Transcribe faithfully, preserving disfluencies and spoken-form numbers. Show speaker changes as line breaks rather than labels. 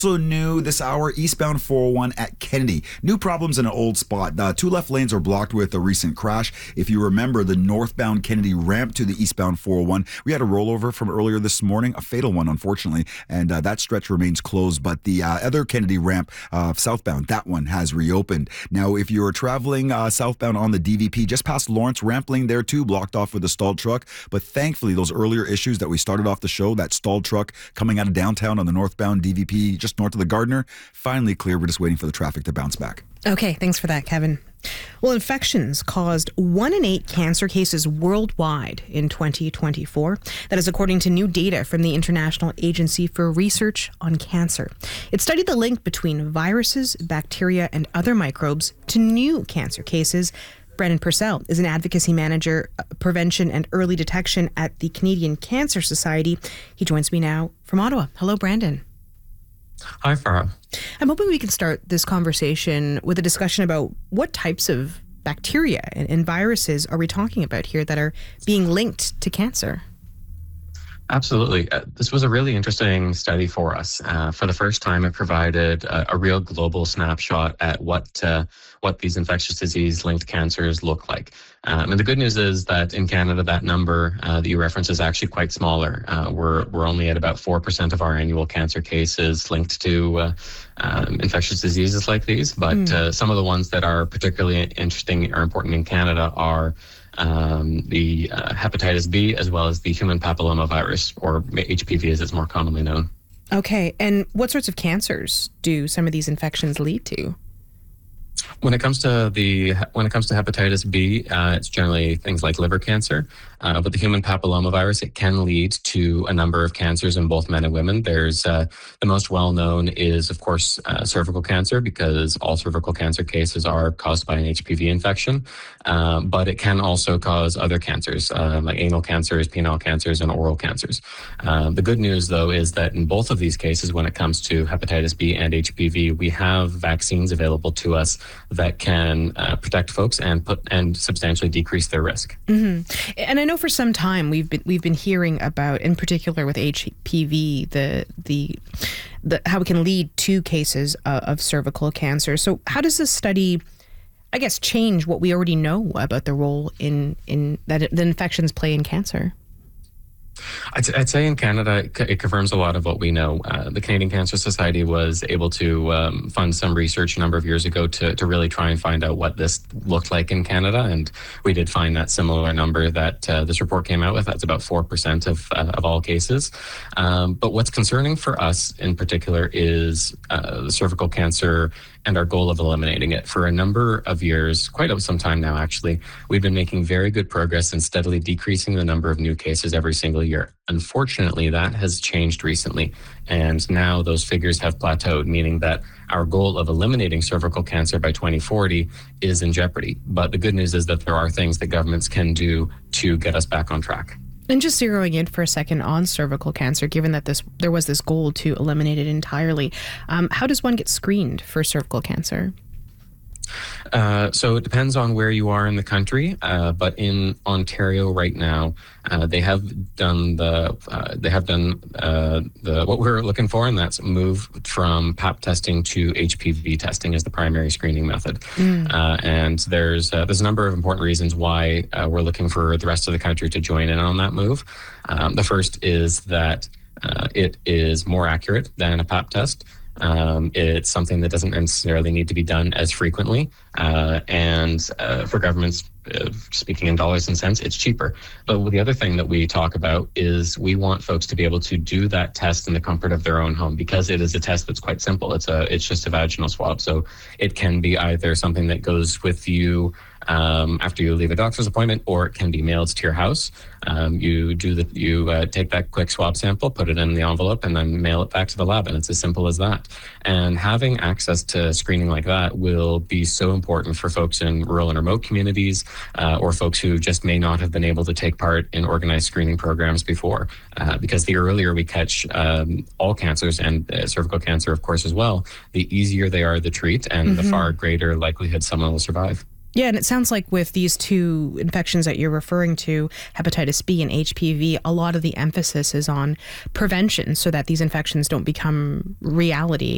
Also new this hour, eastbound four oh one at Kennedy. New problems in an old spot. Uh, two left lanes are blocked with a recent crash. If you remember the northbound Kennedy ramp to the eastbound four oh one, we had a rollover from earlier this morning, a fatal one, unfortunately, and uh, that stretch remains closed. But the uh, other Kennedy ramp uh, southbound, that one has reopened. Now, if you're traveling uh, southbound on the D V P, just past Lawrence, ramp lane there too, blocked off with a stalled truck. But thankfully, those earlier issues that we started off the show, that stalled truck coming out of downtown on the northbound D V P, just north of the Gardner, finally clear. We're just waiting for the traffic to bounce back.
Okay, thanks for that, Kevin. Well, infections caused one in eight cancer cases worldwide in twenty twenty-four. That is according to new data from the International Agency for Research on Cancer. It studied the link between viruses, bacteria, and other microbes to new cancer cases. Brendan Purcell is an advocacy manager, uh, prevention and early detection at the Canadian Cancer Society. He joins me now from Ottawa. Hello, Brandon.
Hi, Farah.
I'm hoping we can start this conversation with a discussion about what types of bacteria and, and viruses are we talking about here that are being linked to cancer?
Absolutely. Uh, this was a really interesting study for us. Uh, for the first time, it provided a, a real global snapshot at what uh, what these infectious disease-linked cancers look like. Um, and the good news is that in Canada, that number uh, that you reference is actually quite smaller. Uh, we're we're only at about four percent of our annual cancer cases linked to uh, um, infectious diseases like these. But mm. uh, some of the ones that are particularly interesting or important in Canada are Um, the uh, hepatitis B, as well as the human papillomavirus, or H P V as it's more commonly known.
Okay, and what sorts of cancers do some of these infections lead to?
When it comes to the when it comes to hepatitis B, uh, it's generally things like liver cancer. Uh, but the human papillomavirus, it can lead to a number of cancers in both men and women. There's uh, the most well-known is, of course, uh, cervical cancer, because all cervical cancer cases are caused by an H P V infection. Um, but it can also cause other cancers, uh, like anal cancers, penile cancers, and oral cancers. Uh, the good news, though, is that in both of these cases, when it comes to hepatitis B and H P V, we have vaccines available to us that can uh, protect folks and put and substantially decrease their risk.
Mm-hmm. And I know for some time we've been we've been hearing about, in particular with H P V, the the, the how it can lead to cases of, of cervical cancer. So how does this study, I guess, change what we already know about the role in in that the infections play in cancer?
I'd, I'd say in Canada, it confirms a lot of what we know. Uh, the Canadian Cancer Society was able to um, fund some research a number of years ago to, to really try and find out what this looked like in Canada. And we did find that similar number that uh, this report came out with. That's about four percent of, uh, of all cases. Um, but what's concerning for us in particular is uh, the cervical cancer and our goal of eliminating it. For a number of years, quite some time now actually, we've been making very good progress in steadily decreasing the number of new cases every single year. Unfortunately, that has changed recently, and now those figures have plateaued, meaning that our goal of eliminating cervical cancer by twenty forty is in jeopardy. But the good news is that there are things that governments can do to get us back on track.
And just zeroing in for a second on cervical cancer, given that this there was this goal to eliminate it entirely, um, how does one get screened for cervical cancer?
Uh, so it depends on where you are in the country, uh, but in Ontario right now, uh, they have done the uh, they have done uh, the what we're looking for, and that's move from Pap testing to H P V testing as the primary screening method. Mm. Uh, and there's uh, there's a number of important reasons why uh, we're looking for the rest of the country to join in on that move. Um, the first is that uh, it is more accurate than a Pap test. Um, it's something that doesn't necessarily need to be done as frequently. Uh, and uh, for governments, uh, speaking in dollars and cents, it's cheaper. But the other thing that we talk about is we want folks to be able to do that test in the comfort of their own home, because it is a test that's quite simple. It's a it's just a vaginal swab. So it can be either something that goes with you um, after you leave a doctor's appointment, or it can be mailed to your house. Um, you do the you uh, take that quick swab sample, put it in the envelope, and then mail it back to the lab, and it's as simple as that. And having access to screening like that will be so important for folks in rural and remote communities, uh, or folks who just may not have been able to take part in organized screening programs before. Uh, because the earlier we catch um, all cancers, and uh, cervical cancer, of course, as well, the easier they are to treat, and mm-hmm. the far greater likelihood someone will survive.
Yeah, and it sounds like with these two infections that you're referring to, hepatitis B and H P V, a lot of the emphasis is on prevention so that these infections don't become reality.